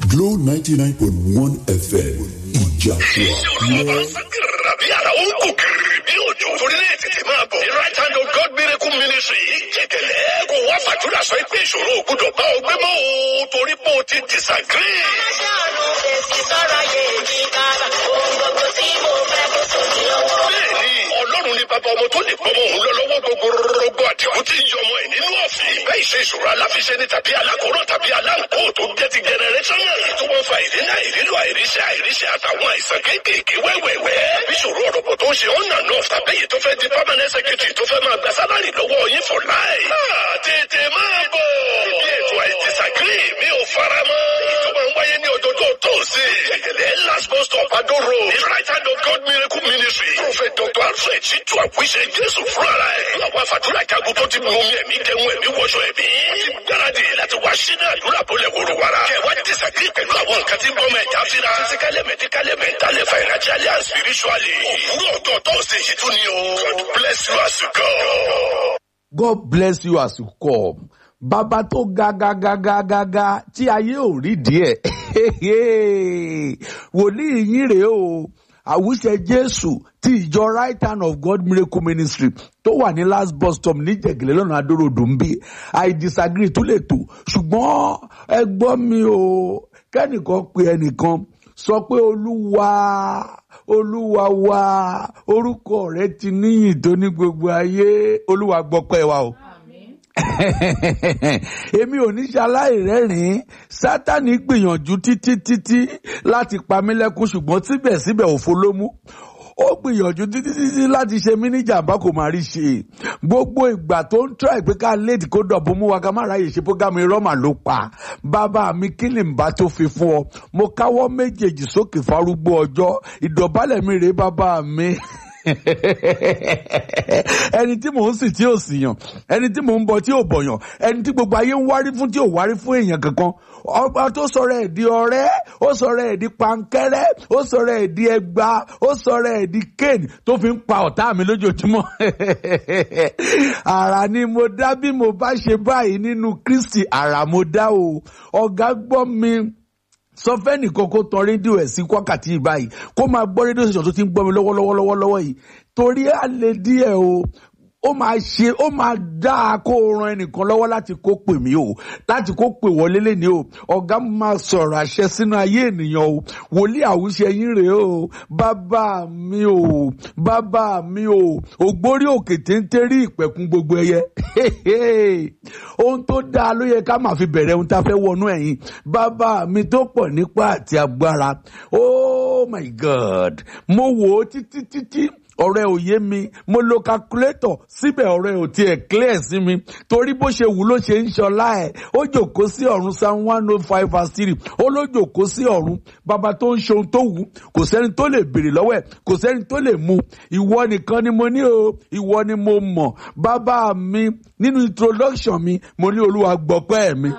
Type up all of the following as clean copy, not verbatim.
Glow 99.1 FM Ìjàpọ̀ Àkúrẹ́. Bí ara ó ń kò kiri bí òjò torí lè tètè máa bọ̀. The Right Hand of God Miracle Ministry jẹ̀gẹ̀lẹ̀ kò wá fàdúrà sọ pé ìṣòro ògùdọ̀ bá ọ gbé mọ́ o torí pé o ti disagree. Aṣáájú fèsì sọ́ra yé mi kára ohun gbogbo tí mo fẹ́ kó tó ní ọwọ́. Bẹ́ẹ̀ni, Ọlọ́run ni bàbá ọmọ tó lè gbọ́mọ òun lọ lọ́wọ́ gbogbo rọ́gbọ́ àdìgún tí ń yọmọ ẹ̀ nínú ọ̀fìn. Ìgbà ìṣe ìṣòro aláfiṣe ni tàbí alákòóràn tàbí aláǹkó tó jẹ́ ti generational. Èyí tó wọ́n fa ìdínà ìrílò àìríṣẹ́ àtàwọn àìsàn kéékèèké wẹ́wẹ́wẹ́. Bí ìṣòro ọ̀rọ̀pọ̀ tó ń ṣe on and off tàbí èyí tó fẹ́ di permanent secretary tó fẹ́ máa gba sálárì lọ́wọ́ yín for life. Tètè máa bọ̀. Ibi ètò àìdisagree mi ò fara mọ́. Èyí tó máa ń wáyé ní ọjọ́jọ́ tóòsì. Jẹ̀gẹ̀lẹ̀ last bus stop Ado Road. The Right Hand of God Miracle Ministry. Prophet Dr. Alfred Chitu Àwíṣe Jésù fúnra ẹ̀. Àwọn àfàdúrà jagun tó ti mú omi ẹ̀mí jẹun ẹ̀mí wọṣọ ẹ̀mí. Wọ́n ti gbáradì láti wá sínú àdúrà bólẹ̀ wòrò wàrà. Kẹ̀wá disagree pẹ̀lú àwọn nǹkan tí ń bọ́ mẹ́ ẹ̀já fíra. Physically, medically, mentally, financially and spiritually. Òwúrọ̀ ọjọ́ tóòsì yìí tún ni o. God bless you as you go. God bless you as you come. Bàbá tó ga tí ayé ò rí díẹ̀. Wòlíì yín rèé o. Àwíṣe Jésù ti ìjọ Right Hand of God Miracle Ministry tó wà ní last bus stop ní Jẹ̀gẹ̀lẹ̀ lọ́nà Adó-Road ń bí. I disagree tó lè tó. Ṣùgbọ́n ẹ gbọ́ mi o. Kẹ́nìkan pe ẹnìkan sọ pé Olúwa wa orúkọ rẹ ti níyìn tó ní gbogbo ayé. Olúwa gbọ́pẹ́ wa o. Èmi ò ní ṣaláìrẹ́rìn. Sátánì gbìyànjú títí láti pa mí lẹ́kún ṣùgbọ́n síbẹ̀síbẹ̀ òfo ló mú. Ó gbìyànjú títí láti ṣe mí ní jàmbá kò má rí ṣe. Gbogbo ìgbà tó ń try pé ká léèdì kó dọ̀bù mú wa ká má ráyè ṣe prógámù ìrọ́mà ló pa. Bàbá mi kí lè ń bá tó fi fún ọ. Mo káwọ́ méjèèjì sókè fárúgbó ọjọ́. Ìdọ̀bálẹ̀ mi rèé bàbá mi. Ẹni tí mò ń sìn tí ò sìyàn, ẹni tí mò ń bọ tí ò bọ̀yàn, ẹni tí gbogbo ayé ń wárí fún tí ò wárí fún èèyàn kankan. Ọba tó sọ̀rọ̀ ẹ̀ di ọ̀rẹ́, ó sọ̀rọ̀ ẹ̀ di pankẹ́rẹ́, ó sọ̀rọ̀ ẹ̀ di ẹgba, ó sọ̀rọ̀ ẹ̀ di kéènì tó fi ń pa ọ̀tá mi lójoojúmọ́. Àrà ni mo dá bí mo bá ṣe báyìí nínú Kristi, àrà mo dá o. Ọ̀gá gbọ́ mi. Sọ fẹ́ nìkan kó tan rédíò ẹ̀ sí wákàtí báyìí kó máa gbọ́ rédíò station tó ti ń gbọ́ mi lọ́wọ́lọ́wọ́ yìí torí á lè díẹ̀ o. Ó máa dáa kó ran ẹnìkan lọ́wọ́ láti kó pè mí o, láti kó pè wọlé lé ní o. Ọ̀gá máa sọ̀rọ̀ àṣẹ sínú ayé ènìyàn o. Wòlíì Àwíṣe yín rèé o. Bàbá mi o, ògbórí òkè téńté rí ìpẹ̀kun gbogbo ẹyẹ. Ohun tó dáa ló yẹ ká máa fi bẹ̀rẹ̀ ohun tá a fẹ́ wọnú ẹ̀yìn. Bàbá mi tó pọ̀ nípa àti agbára. Oh my God, mo wò ó títí. Ọ̀rẹ́ ò yé mi, mo lo calculator síbẹ̀ ọ̀rẹ́ ò tiẹ̀ clear sí mi torí bó ṣe wù ló ṣe ń ṣọlá ẹ̀. Ó jòkó sí ọ̀run Psalm 105:3. Ó ló jòkó sí ọ̀run. Bàbá tó ń ṣe ohun tó wù kò sẹ́ni tó lè béèrè lọ́wọ́ ẹ̀, kò sẹ́ni tó lè mú. Ìwọ nìkan ni mo ní o, ìwọ ni mo mọ̀. Bàbá mi nínú introduction mi mo ní Olúwa gbọ́pẹ́ mi.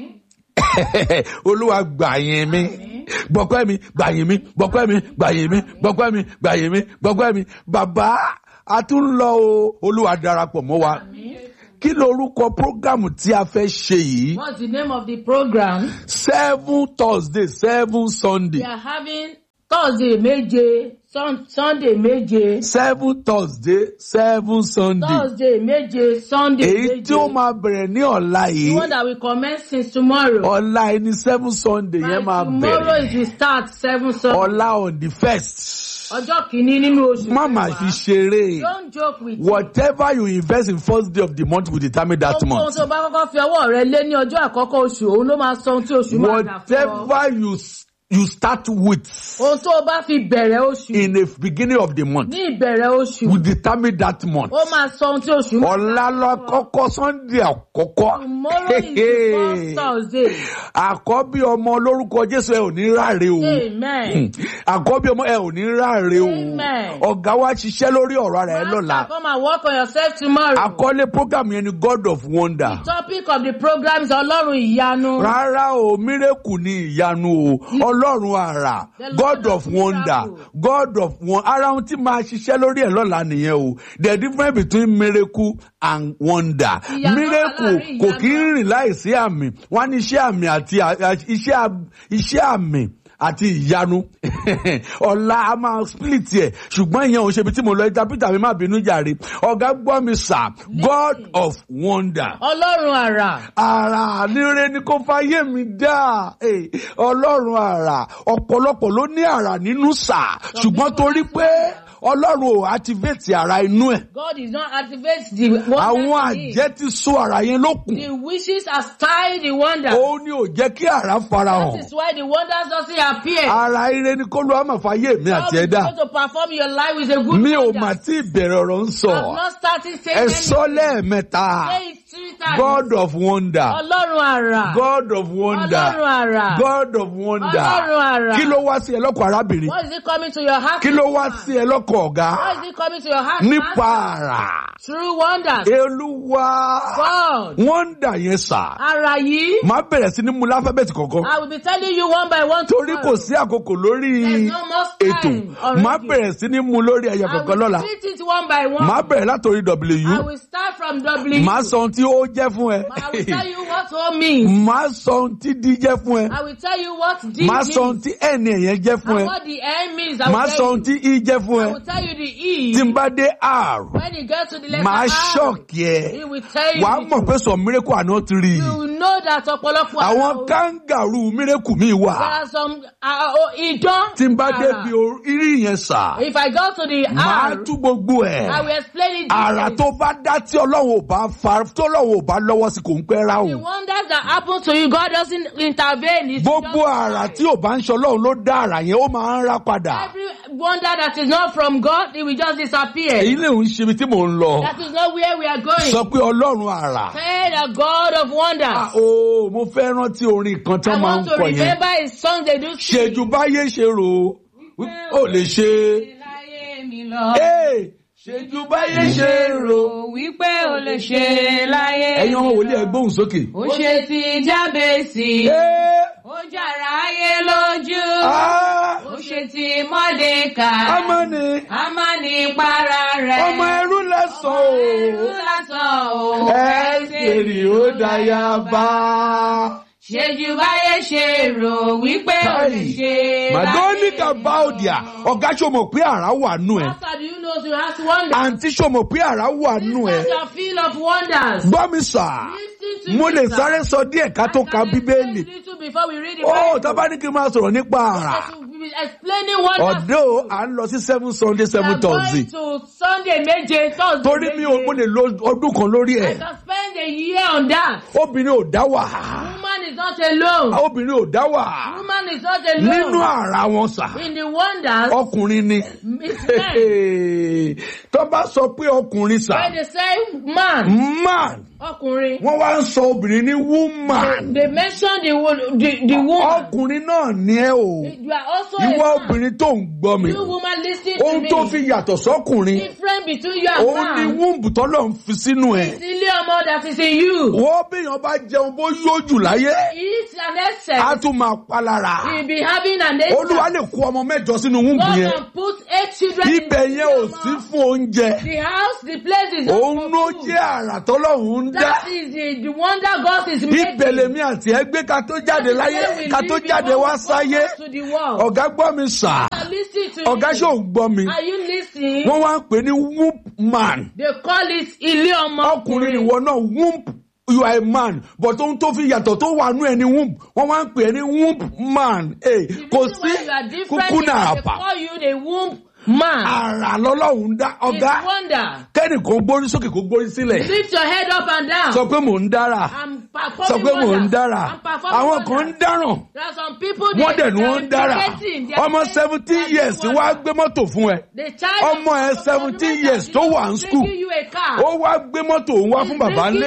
Olúwa gbàyìn mi. Gbọ́pẹ́ mi, gbàyìn mi, gbọ́pẹ́ mi, gbàyìn mi, gbọ́pẹ́ mi, gbàyìn mi, gbọ́pẹ́ mi. Bàbá, a tún lọ o, Olúwa darapọ̀ mọ́ wa. Kí lorúkọ prógámù tí a fẹ́ ṣe yìí? What's the name of the program? 7 Thursday, 7 Sunday. We are having Thursday méje, Sunday méje. 7 Thursday, 7 Sunday. Thursday méje, Sunday méje. Èyí tí ó máa bẹ̀rẹ̀ ní ọ̀la yìí. The one that will commence since tomorrow. Ọ̀la ẹni 7 Sunday yẹn máa bẹ̀rẹ̀. Tomorrow is we start 7 Sunday. Ọ̀la on the 1st. Ọjọ́ kìíní nínú oṣù. Má máa fi ṣeré. Don't joke with it. Whatever you invest in first day of the month will determine that month. Ohun tó bá kọ́kọ́ fi ọwọ́ rẹ lé ní ọjọ́ àkọ́kọ́ oṣù, òun ló máa sọ ohun tí oṣù máa dà fún ọ. Whatever you start with ohun tó bá fi bẹ̀rẹ̀ oṣù in the beginning of the month ní ìbẹ̀rẹ̀ oṣù will determine that month. ó máa sọ ohun tí oṣù máa Ọ̀la lọ kọ́kọ́ Sunday àkọ́kọ́. Tomorrow is the first Thursday. Àkọ́bí ọmọ lórúkọ Jésù ẹ ò ní ráre o. Amen. Àkọ́bí ọmọ ẹ ò ní ráre o. Amen. Ọ̀gá wa ṣiṣẹ́ lórí ọ̀rọ̀ ara ẹ lọ́la. Master, come and work on yourself tomorrow. Àkọlé program yẹn ni God of Wonder. The topic of the program is Ọlọ́run ìyanu. Rárá o, miracle ni ìyanu o. Ọlọ́run àrà, God of wonder, God of wonder. Ara ohun tí máa ṣiṣẹ́ lórí ẹ̀ lọ́la nìyẹn o. The difference between miracle and wonder. Miracle kò kí ń rìn láìsí àmì. Wọ́n ní iṣẹ́ àmì àti iṣẹ́ àmì àti ìyanu. Ọ̀la a máa split ẹ̀. Ṣùgbọ́n ìyẹn ò ṣe ibi tí mo lọ ẹja Peter mi má bínú jàre. Ọ̀gá gbọ́ mi sà, God of wonder. Ọlọ́run àrà. Àrà níre ni kò fàyè mi dá. Ọlọ́run àrà. Ọ̀pọ̀lọpọ̀ ló ní àrà nínú sà. Ṣùgbọ́n torí pé Ọlọ́run ò activate àrà inú ẹ̀. God is not activate the wonder. Àwọn àjẹ́ ti so àrà yẹn lókun. The wishes are tied the wonder. Ó ní ò jẹ́ kí àrà farahàn. That is why the wonders doesn't appear. Àrà ire ni kó ló àmà fàyè mi àti ẹ̀dá. God is going to perform your life with a good Mi ò wonder. mà tí ìbẹ̀rẹ̀ ọ̀rọ̀ ń sọ. I'm not starting saying Ẹ anything. sọ lẹ́ẹ̀mẹ́ta. Say it 3 times. God of wonder. Ọlọ́run àrà. God of wonder. Ọlọ́run àrà. God of wonder. Ọlọ́run àrà. Kí ló wá sí ẹ lọ́kọ̀ arábìnrin? What is it coming to your heart? Kí ló wá sí ẹ lọ́kọ̀ ọ̀gá? What is it coming to your heart? Nípa master? àrà. Through wonders. Olúwa. God. Wonder yẹn sà. Àrà yìí. Màá bẹ̀rẹ̀ sí ní mú láfábẹ́ẹ̀tì kọ̀ọ̀kan. I will be telling you one by one. Torí kò sí àkókò lórí There's no more ètò. time already. Màá bẹ̀rẹ̀ sí ní mú lórí ẹyọ I kọ̀ọ̀kan will lọ́la. treat it one by one. Màá bẹ̀rẹ̀ látòrí I W. will start from W. Màá sọ ohun tí ó jẹ́ fún ẹ. I will tell you what O means. Màá sọ ohun tí D jẹ́ fún ẹ. I will tell you what D Màá means. sọ ohun tí N yẹn jẹ́ fún And ẹ. what the N means. I Màá will sọ tell ohun you. tí I jẹ́ fún I ẹ. will tell you the E. Tí n bá dé R, When you get to the letter màá R, ṣọ́ọ̀kì ẹ. he will tell you. Wàá mọ̀ pé sọ miracle àná ti rí. You will know that ọ̀pọ̀lọpọ̀ Àwọn kangaroo miracle mi there wà. are some idán. Tí n bá dé bí orí yẹn sà, If I go to the màá R, tú gbogbo I ẹ̀. will explain it. Àrà differently. tó bá dá tí Ọlọ́run ò bá fa tó Ọlọ́run ò bá lọ́wọ́ sí kò ń pẹ́ rá The o. wonders that happen to you, God doesn't intervene. It's Gbogbo just àrà tí ò bá ń ṣe Ọlọ́run ló dá àrà yẹn ó máa ń rá padà. every wonder that is not from God, it will just disappear. Èyí lè ń ṣe ibi tí mò ń lọ. That is not where we are going. Sọ pé Ọlọ́run àrà. Say the God of wonders. Mo fẹ́ rántí orin kan tí I wọ́n máa want ń to kọ yẹn. remember his song they do sing. Ṣèjú báyé ṣe rò ó lè ṣe. Láyé mi lọ. Ṣèjú báyé ṣe rò. Wípé o lè ṣe láyé. Ẹ̀yin ọmọ wòlíì ẹ gbóhùn sókè. Ó ṣe ti Jábésì. Ó jàrá ayé lójú. Ó ṣe ti Mọ́dékà. Ámánì para rẹ̀. Ọmọ ẹrú lẹ́sàn Ẹrú o. lásán o. Ẹ́sìrì ó dayaba. Ṣèjú báyé ṣe rò wípé o lè ṣe láyé. Màdóníkà Báòdìà, ọ̀gá ṣo mọ̀ pé àrá wà nù ẹ̀. Pastor, do you know you have to wonder? Àǹtí ṣo mọ̀ pé àrá wà nù This ẹ̀. is your field of wonders. Gbọ́ mi sà, Listen to mo me, lè sir. sáré sọ díẹ̀ ká tó ka Bíbélì. Little before we read the Ó Bible. tábà ní kí n máa sọ̀rọ̀ nípa àrà. Explaining wonders. Ọ̀dọ́ à ń lọ sí 7 Sunday 7 Thursday. To Sunday méje Thursday. Torí mi ò mo lè lo ọdún kan lórí I ẹ̀. can spend a year on that. Obìnrin ò dá wà. Woman is not alone. Obìnrin ò dá wà. Woman is not Nínú alone. àrà wọn sà. In the wonders, Ọkùnrin ni. it's men. Tó bá sọ pé ọkùnrin sà. When they say man, Man. ọkùnrin, Wọ́n wá ń sọ obìnrin ní woman. they mention the woman. Ọkùnrin náà ni ẹ o. You are also a Ìwọ man. obìnrin tó ń gbọ́ mi. You woman listen to Ohun me. tó fi yàtọ̀ sọ́kùnrin. Different between you and Òun ni man. wúńbù tọ́lọ̀ ń fi sínú ẹ̀. It's ilé ọmọ that is in you. Wọ́n bèèyàn bá jẹun bó yóò jù láyé. It's an Á excess. tún máa palára. You'll be having an Olúwa excess. lè kó ọmọ mẹ́jọ sínú wúńbù God yẹn. can put 8 children in Ibẹ̀ yẹn ò the sí house. fún oúnjẹ. The house, the place is Òun not ló for food. jẹ́ àrà tọ́lọ́run ń dá. That is the wonder God is making. Ibẹ̀ lèmi àti ẹ gbé ká tó jáde láyé, ká tó jáde wá sáyé. To the world. Ọ̀gá gbọ́ mi sà. Listen to Ọ̀gá me. ṣó ń gbọ́ mi. Are you listening? Wọ́n wá ń pè ní womb man. They call it ilé ọmọ. Ọkùnrin ìwọ náà womb you are a man but ohun tó fi yàtọ̀ tó wà nú ẹni womb wọ́n wá ń pè é ní womb man. Kò sí kúkú náà They pa. call you the womb man. Àrà lọ́lọ́run dá It's ọ̀gá. wonder. Kẹ́nìkan gbórí sókè kó gbórí sílẹ̀. Lift your head up and down. Sọ pé mò ń dára. I'm Sọ performing pé mò ń wonders. dára. I'm performing Àwọn wonders. kan ń dáràn. There are some people Wọ́n dẹ̀ ni wọ́n ń dára. Ọmọ 17 years wá gbé mọ́tò fún ẹ. Ọmọ ẹ 17 years tó wà ní school. Ó wá gbé mọ́tò òun wá fún bàbá ńlé.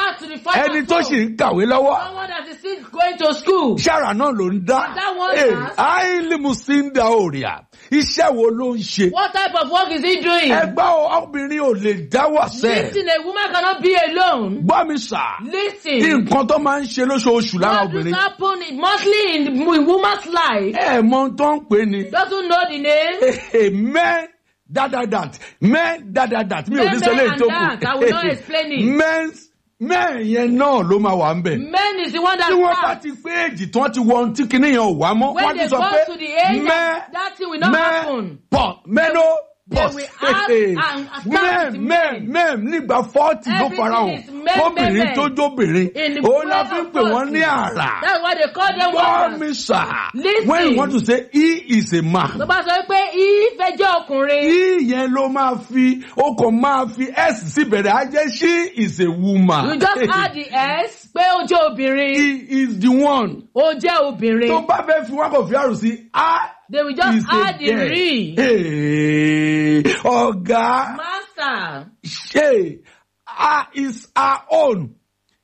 Ẹni tó sì ń kàwé lọ́wọ́. Someone that is still going to school. Ṣàrà náà ló ń dá. That one does. Àìlímù sí ń da òrìà. Iṣẹ́ wo ló ń yìí ṣe. What type of work is he doing? Ẹgbẹ́ obìnrin ò lè dá wà sẹ́. Listen, a woman cannot be alone. Gbọ́ mi sà. Listen. Nǹkan tó máa ń ṣe lóṣooṣù lára What does obìnrin. happen mostly in woman's life? Ẹ mọ ohun tó ń pè ní. Doesn't know the name. Men that. Men that. Mi ò ní sọ léyìí tó kù. I will not explain it. Men yẹn náà ló máa wà ń bẹ̀. Men is the one that Tí wọ́n bá starts. ti pé èjì tí wọ́n ti wọ ohun tí kinní yẹn ò wá mọ́. When Wọ́n they ti go sọ pé to the age that thing will not happen. Menopause. will act and start with Men nígbà 40 ló Everything fara hàn. is men. Obìnrin tó jóbìnrin. In the Òun la way fi ń of pè wọ́n ní 40. àrà. That's why they call them Gbọ́ women. mi sà. Listen. When you want to say he is a man. Tó bá sọ pé ìfẹ́ jẹ́ ọkùnrin. He yẹn ló máa fi, ó kàn máa fi S sí bẹ̀rẹ̀, á jẹ́ she is a woman. You just add the S pé ó jẹ́ obìnrin. He is the one. Ó jẹ́ obìnrin. Tó bá fẹ́ fi wọ́n kàn fi àrùn sí, They will just add the re. Ọ̀gá. Master. Ṣé is our own.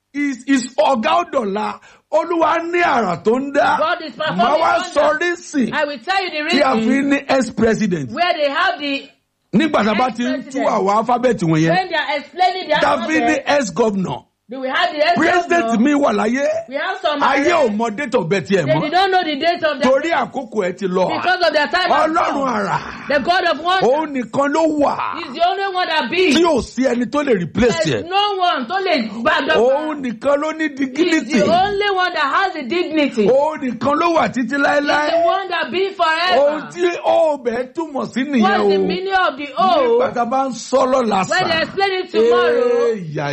Is ọ̀gá ọ̀dọ̀la. Olúwa ní àrà tó ń dá. God is performing Màá wá wonders. sọ rísì. I will tell you the Tí a fi reason ní ex-president. where they have the Nígbà tá a bá ti ń tú àwọn alphabet wọ̀nyẹn. when they are explaining their Tá a fi ní alphabet, ex-governor. they will have the S President governor. mi wà láyé. We have some Ayé ò mọ date of birth ẹ̀ they mọ́. did not know the date of their Torí àkókò ẹ ti lọ. because of their time. has Ọlọ́run come. àrà. The God of wonder Òun nìkan ló wà. is the only one that be. Tí ò sí ẹni tó lè replace There's ẹ̀. no one tó lè gbàdọ̀. Òun nìkan ló ní He's dignity. the only one that has the dignity. Òun nìkan ló wà títí He's the láéláé. one that be Ohun forever. tí ọbẹ̀ túmọ̀ sí nìyẹn What's o. the meaning of the Nígbà O? tá a bá ń sọ lọ́la When they sà. explain it tomorrow,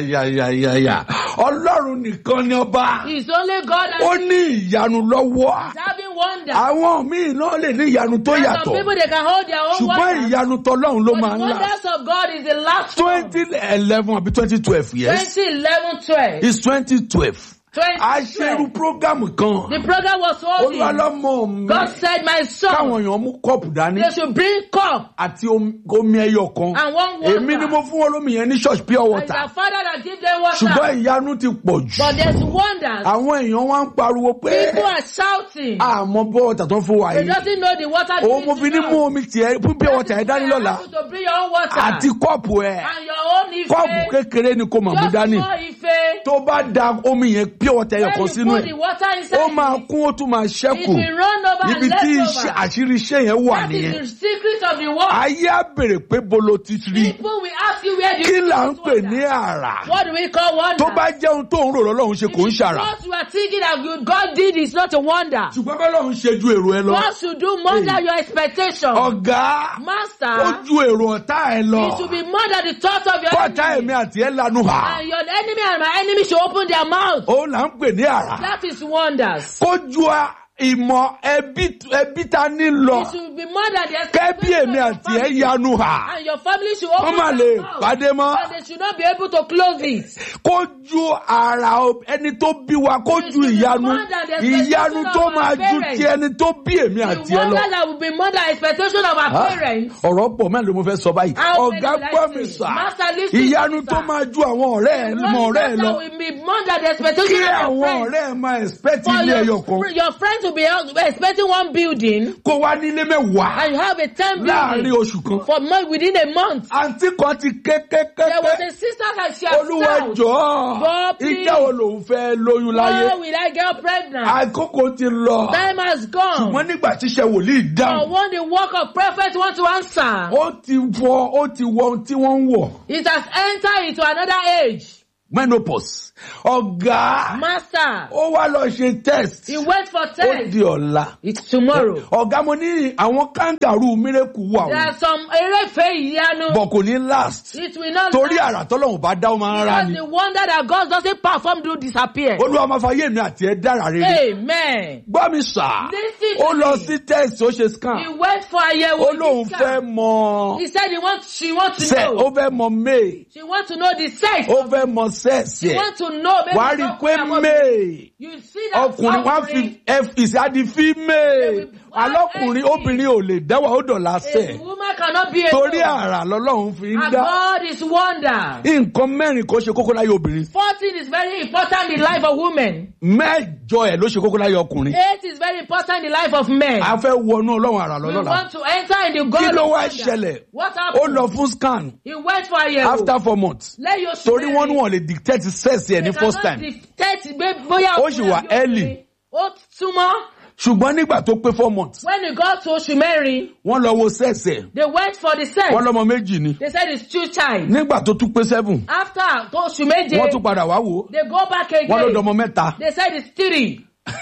Yà. Ọlọ́run nìkan ni ọba. it's only God that Ó ní ìyanu lọ́wọ́. is having wonder. Àwọn míì náà lè ní ìyanu tó Some yàtọ̀. people they can hold their own Ṣùgbọ́n wonder. ìyanu tọ́lọ́run ló But máa the ń là. wonders of God is the last one. 2011 àbí 2012 yes. 2011-12. It's 2012. A ṣerú 2012. prógámù kan. The program was holding. Olúwalọ́mọ mi. God said, my son, Káwọn èèyàn mú kọ́ọ̀pù dání. they should bring cup Àti omi ẹyọ kan. and one water. Èmi ni mo fún wọn lómi yẹn ní church pure It's water. their father that give them water. Ṣùgbọ́n ìyanu ti pọ̀ jù. But there's wonders. Àwọn èèyàn wá ń pariwo pé People are shouting. àmọ́ bọ́ọ̀tà tó ń fún wa They yìí. doesn't know the water. Òun mo fi ní mú omi tiẹ̀ pure water ẹ̀ dání lọ́la. You to bring your own water. Àti kọ́ọ̀pù ẹ̀. And your own ife. Kọ́ọ̀pù kékeré ni kò mà mú Just dání. small ife. Tó bá da omi yẹn pure water ẹyọ When kan you sínú put ẹ̀. the water inside Ó máa it, kún ó tún máa it ṣẹ́kù. will run over Ibi and tí left over. àṣírí iṣẹ́ yẹn wà That is nìyẹn. the secret of the world. Ayé á bèrè pé bolo ti rí. People will ask you where do Kí you là ń get pè wonder? ní àrà? What do we call wonder? Tó bá jẹ́ ohun tó ń rò lọ́lọ́run ṣe kò ń ṣàrà. What you are thinking that God did is not a wonder. Ṣùgbọ́n bọ́lọ́run ṣe ju èrò ẹ lọ. God should do more than your expectation. Ọ̀gá ó Master, ju èrò ọ̀tá ẹ lọ. it should be more than the thought of your Kọ́ta èmi enemy. àti ẹ lanu hà. And your enemy and my enemy should open their mouth. Òun là ń pè ní àrà. That is wonders. Kó ju ìmọ̀ ẹbí ta ní lọ. It should be more than the Kẹ́bí expectation èmi of àti your ẹ family. yanu hà. And your family should Wọ́n open máa lè their mouth. pàdé mọ́. And they should not be able to close it. Kó ju àrà ẹni tó bí wa kó ju ìyanu. Ìyanu tó máa ju ti ẹni tó bí èmi àti The ẹ wonder lọ. that will be more than expectation of our parents. Ọ̀rọ̀ pọ̀ mẹ́rin ló mo fẹ́ sọ báyìí. How many Ọ̀gá will I gbọ́ mi say? sà. Master, listen to Ìyanu me, tó sir. máa ju àwọn ọ̀rẹ́ ẹ mọ ọ̀rẹ́ ẹ lọ. That will be more than the expectation Kí of your àwọn friends. ọ̀rẹ́ ẹ máa expect For ilé ẹyọ kan. your friends will be expecting one building Kó wá nílé mẹ́wàá and you have a 10 láàrin building oṣù kan. for within a month. Àǹtí kan ti There was kékékéké. a sister that she has Olúwa found. jọ̀ọ́. God, please. Ìjẹ́ wo lòun fẹ́ lóyún láyé? Why will I get pregnant? Àkókò ti lọ. Time has gone. Ṣùgbọ́n nígbà tíṣẹ́ wòlíì But dáhùn. when the work of prophet want to answer, Ó ti wọ ohun tí wọ́n ń wọ̀. it has entered into another age. Menopause. Ọ̀gá. Master, Ó wá lọ ṣe test. he went for Ó test. di ọ̀la. It's tomorrow. Ọ̀gá mo ní àwọn kangaroo miracle wà There o. are some erefe ìyanu. Bọ̀ kò ní last. It will not Torí last. àrà tọ́lọ́run bá dá ó máa ń rá Because ni. the wonder that God doesn't perform do disappear. Olúwa máa fa ayé mi àti ẹ dára rere. Amen. Gbọ́ mi sà. Listen to Ó lọ me. sí test ó ṣe He scan. went for àyẹ̀wò. Ó lóun this fẹ́ time. mọ He said she wants to sex. Ó know. fẹ́ mọ May. She wants to know the sex. Ó fẹ́ mọ sex She yẹ. wants to know. Maybe Wàá rí i pé something about- May. You see that Ọkùnrin wá fi F ìsádi female. alọ́kùnrin obìnrin ò lè dáwà ó dọ̀la A sẹ̀. woman cannot be Torí alone. àrà lọ́lọ́run fi ń And dá. God is wonder. Nǹkan mẹ́rin kò ṣe kókó láyé obìnrin. 14 is very important in the life of women. Mẹ́jọ ẹ̀ ló ṣe kókó láyé ọkùnrin. 8 is very important in the life of men. A fẹ́ wọnú ọlọ́run àrà We lọ́lọ́la. want to enter in the Kí God ló of wá wonder. ṣẹlẹ̀? What Ó happened? lọ fún scan He went for a year. after 4 months. Let your Torí wọ́n ní wọ́n lè dictate sex ẹ̀ ní first time. Ó sì wà early. Ó túmọ̀. Ṣùgbọ́n nígbà tó pé 4 months, When he got to oṣù mẹ́rin, wọ́n lọ wo sex ẹ̀. they went for the sex. Wọ́n lọ́mọ méjì ni. They said it's 2 child. Nígbà tó tún pé 7, After oṣù méje, wọ́n tún padà wá wò ó. they go back Wọ́n ló again. dọmọ mẹ́ta. They said it's 3.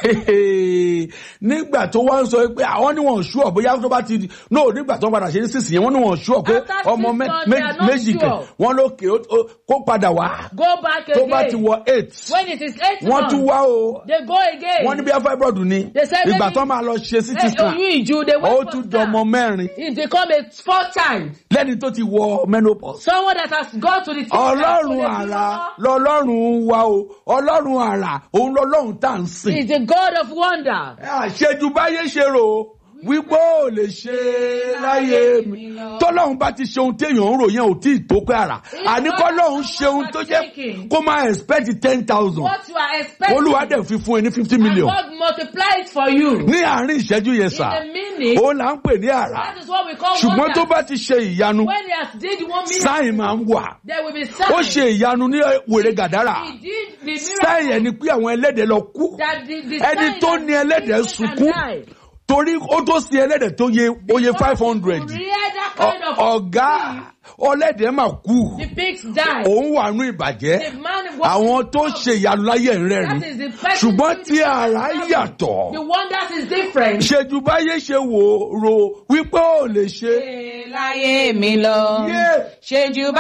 Nígbà tó wá ń sọ pé àwọn ní wọn ṣúọ̀ bóyá tó bá ti no nígbà tó padà ṣe ní sísìn yẹn wọ́n ní wọn ṣúọ̀ pé After ọmọ 6 months, they are not méjì kẹ sure. wọ́n lókè kó padà wá Go back tó bá ti again. wọ 8 When it is 8 wọ́n tún months, wá o they go again. wọ́n ní bí fibroid ni They say ìgbà maybe- tó máa lọ ṣe CT scan Oyún ìju, they ó went tún for dọmọ scan. mẹ́rin It become a 4th child. lẹ́ni tó ti wọ menopause. Someone that has gone to the Ọlọ́run àrà lọ́lọ́run wa o Ọlọ́run àrà òun lọ́lọ́run tá à ń sìn. is the God of wonder. Àṣejù báyé ṣe rò ó wípé ò lè ṣe láyé mi. Tọ́lọ́run bá ti ṣe ohun téèyàn ń rò yẹn ò tí ì tó pé àrà. Àní kọ́lọ́run ṣe ohun tó jẹ́ kó máa expect 10,000. What you are expecting, Olúwa dẹ̀ fi fún ẹ ní 50 and million. God multiply it for you. Ní àárín ìṣẹ́jú yẹn sà, In a minute, òun là ń pè ní àrà. that is what we call Ṣùgbọ́n wonder. tó bá ti ṣe ìyanu, When he has did 1 minute, sáìn máa ń wà. there will be Ó signs. ṣe ìyanu ní wèrè gàdárà. He did the Sáìn miracle ẹ̀ ni pé àwọn ẹlẹ́dẹ̀ lọ kú. that the Ẹni sign tó that ní ẹlẹ́dẹ̀ Jesus can sunkún. die. Torí ó tó sin ẹlẹ́dẹ̀ tó yẹ oyè 500. To rear that kind of Ọ̀gá ọlẹ́dẹ̀ mà kú. the pigs die. Òun wà nú ìbàjẹ́. The man was Àwọn tó ṣe ìyanu láyé ń rẹ́rìn. That is the person Ṣùgbọ́n who tí is àrà the yàtọ̀. The wonders is different. Ṣèjú báyé ṣe wò ro wípé ò lè ṣe. láyé mi lọ. Yeah. ṣe jù bá